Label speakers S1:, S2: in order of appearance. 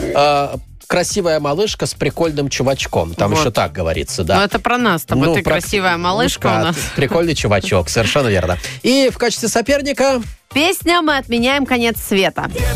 S1: Красивая малышка с прикольным чувачком. Там еще так говорится, да.
S2: Ну, это про нас. Там ты красивая малышка у нас.
S1: Прикольный чувачок, совершенно верно. И в качестве соперника...
S2: Песня «Мы отменяем конец света».